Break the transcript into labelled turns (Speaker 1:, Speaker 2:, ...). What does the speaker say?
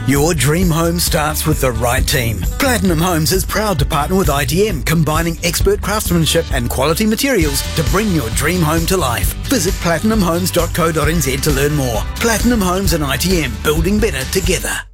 Speaker 1: Your dream home starts with the right team. Platinum Homes is proud to partner with ITM, combining expert craftsmanship and quality materials to bring your dream home to life. Visit platinumhomes.co.nz to learn more. Platinum Homes and ITM, building better together.